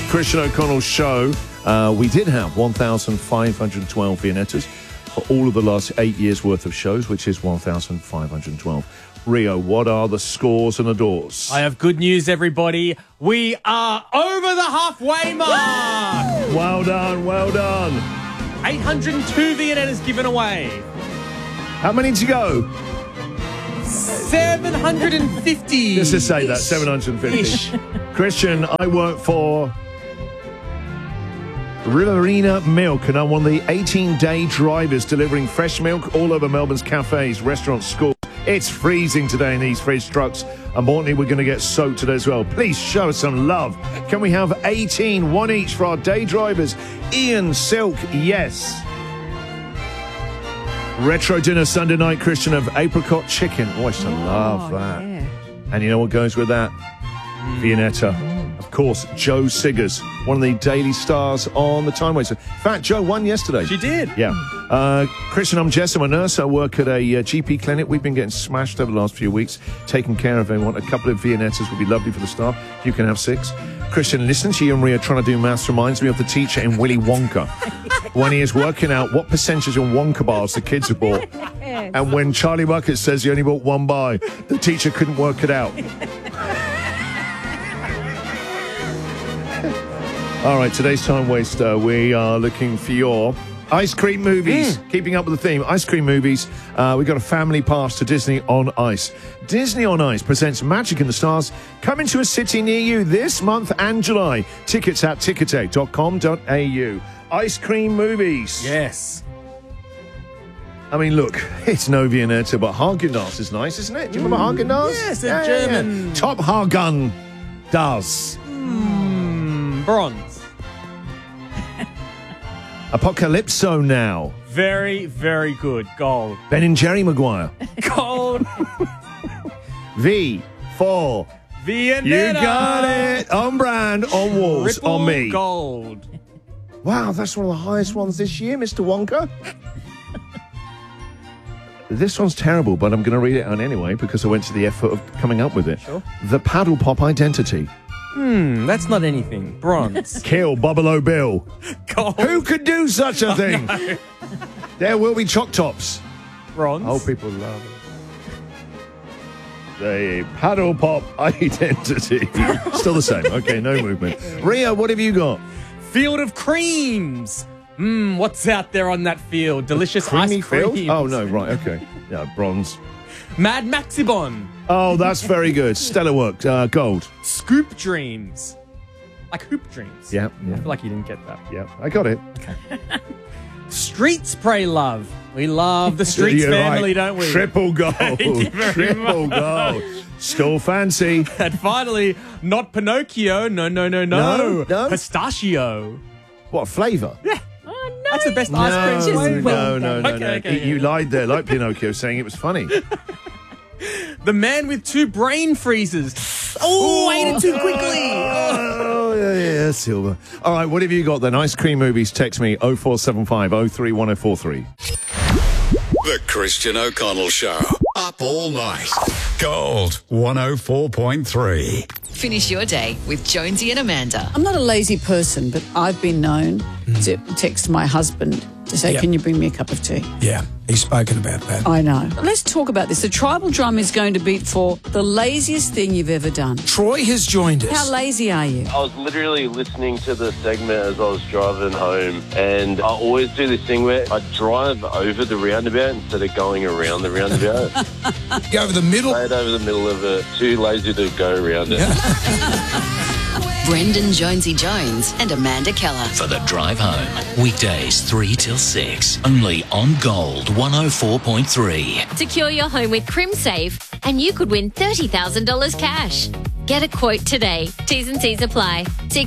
Christian O'Connell show. We did have 1,512 Viennettas for all of the last 8 years' worth of shows, which is 1,512. Rio, what are the scores and the doors? I have good news, everybody. We are over the halfway mark. Well done, well done. 802 Viennettas given away. How many to go? 750. Just to say that, 750. Christian, I work for Riverina Milk, and I'm one of the 18-day drivers delivering fresh milk all over Melbourne's cafes, restaurants, schools. It's freezing today in these fridge trucks. Importantly, we're going to get soaked today as well. Please show us some love. Can we have 18, one each for our day drivers? Ian Silk, yes. Retro dinner Sunday night, Christian, of apricot chicken. Oh, I used to love that. Yeah. And you know what goes with that? Viennetta. Of course, Joe Siggers, one of the daily stars on the Time Waster. In fact, Joe won yesterday. She did. Yeah. Christian, I'm Jess. I'm a nurse. I work at a GP clinic. We've been getting smashed over the last few weeks, taking care of everyone. A couple of Viennettas would be lovely for the staff. You can have 6. Christian, listen to you and Ria trying to do maths reminds me of the teacher in Willy Wonka when he is working out what percentage of Wonka bars the kids have bought. Yes. And when Charlie Bucket says he only bought 1 bar, the teacher couldn't work it out. All right, today's Time Waster, we are looking for your ice cream movies. Keeping up with the theme, ice cream movies. We've got a family pass to Disney on Ice. Disney on Ice presents Magic in the Stars, coming to a city near you this month and July. Tickets at ticketek.com.au. Ice cream movies. Yes. I mean, look, it's no Viennetta, but Haagen-Dazs is nice, isn't it? Do you remember Haagen-Dazs? Yes, they're German. Yeah. Top Haagen-Dazs. Bronze. Apocalypso Now. Very, very good. Gold. Ben and Jerry Maguire. Gold. V for Viennetta. You got it. On brand, on walls, Triple on me. gold. Wow, that's one of the highest ones this year, Mr. Wonka. This one's terrible, but I'm going to read it out anyway because I went to the effort of coming up with it. Sure. The Paddle Pop Identity. That's not anything. Bronze. Kill Buffalo Bill. Gold. Who could do such a thing? There will be Choc Tops. Bronze. Oh, people love it. The Paddle Pop Identity. Still the same. Okay, no movement. Ria, what have you got? Field of creams. What's out there on that field? Delicious Creamy ice cream. field? Oh, no, right, okay. Yeah, bronze. Mad Maxibon. Oh, that's very good. Stellar work. Gold. Scoop dreams. Like hoop dreams. Yeah, I yeah, feel like you didn't get that. yeah. I got it. Streets pray love. We love the Streets You're family, right. don't we? Triple gold. you very Triple gold. Still fancy. And finally, not Pinocchio. No. No? Pistachio. What, flavour? Yeah. Oh, no. That's the best ice cream Just flavour. well No. Okay. You lied there like Pinocchio saying it was funny. The man with 2 brain freezes. Oh, ate it too quickly. Oh, yeah, Silver. All right, what have you got then? Ice cream movies, text me 0475 031043. The Christian O'Connell Show. Up all night. Gold 104.3. Finish your day with Jonesy and Amanda. I'm not a lazy person, but I've been known to text my husband to say, can you bring me a cup of tea? Yeah, he's spoken about that. I know. Let's talk about this. The tribal drum is going to beat for the laziest thing you've ever done. Troy has joined us. How lazy are you? I was literally listening to the segment as I was driving home, and I always do this thing where I drive over the roundabout instead of going around the roundabout. Go over the middle. Straight over the middle of it. Too lazy to go around it. Brendan Jonesy Jones and Amanda Keller. For the drive home. Weekdays 3 till 6. Only on Gold 104.3. Secure your home with CrimSafe and you could win $30,000 cash. Get a quote today. T's and C's apply. See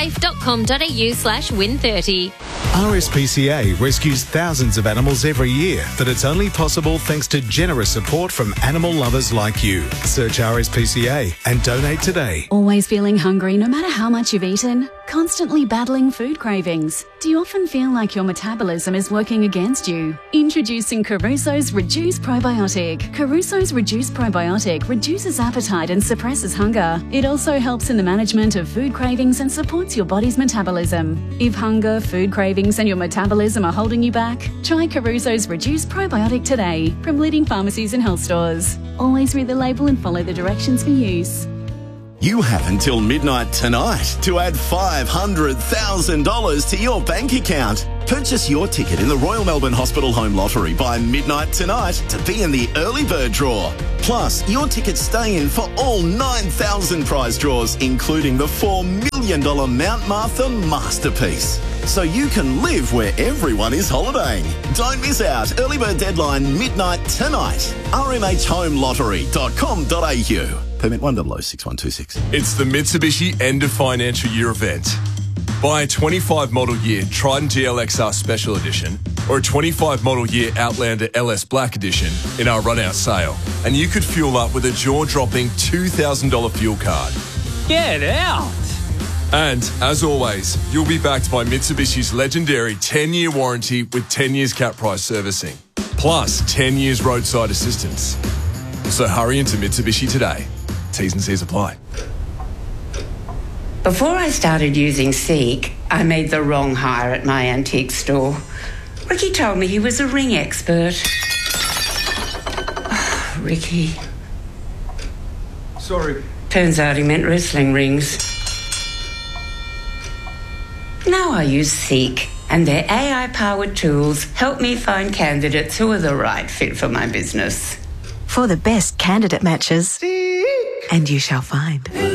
crimsafe.com.au/win30. RSPCA rescues thousands of animals every year, but it's only possible thanks to generous support from animal lovers like you. Search RSPCA and donate today. Always feeling hungry no matter how much you've eaten? Constantly battling food cravings? Do you often feel like your metabolism is working against you? Introducing Caruso's Reduce Probiotic. Caruso's Reduce Probiotic reduces appetite and suppresses hunger. It also helps in the management of food cravings and supports your body's metabolism. If hunger, food cravings and your metabolism are holding you back, try Caruso's Reduce Probiotic today from leading pharmacies and health stores. Always read the label and follow the directions for use. You have until midnight tonight to add $500,000 to your bank account. Purchase your ticket in the Royal Melbourne Hospital Home Lottery by midnight tonight to be in the early bird draw. Plus, your tickets stay in for all 9,000 prize draws, including the $4 million Mount Martha Masterpiece. So you can live where everyone is holidaying. Don't miss out. Early bird deadline midnight tonight. rmhhomelottery.com.au. Permit 1006126. It's the Mitsubishi End of Financial Year event. Buy a 25 model year Triton GLXR Special Edition or a 25 model year Outlander LS Black Edition in our run-out sale, and you could fuel up with a jaw-dropping $2,000 fuel card. Get out! And, as always, you'll be backed by Mitsubishi's legendary 10-year warranty with 10 years cap price servicing, plus 10 years roadside assistance. So hurry into Mitsubishi today. T's and C's apply. Before I started using Seek, I made the wrong hire at my antique store. Ricky told me he was a ring expert. Oh, Ricky. Sorry. Turns out he meant wrestling rings. Now I use Seek, and their AI-powered tools help me find candidates who are the right fit for my business. For the best candidate matches, and you shall find.